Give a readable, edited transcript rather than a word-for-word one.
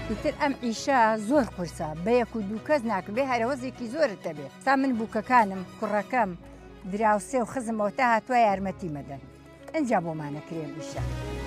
ئیتر ئەم ئیشە زۆر قورسە بە یەک و دوو کەس ناکرد بێ هەرەوەزێکی زۆرت دەبێت سا من بووکەکانم کوڕەکەم دراوسێ و خزمەوە تا هاتووە یارمەتی مەدەن ئەنجا بۆمانەکرێ ئیشە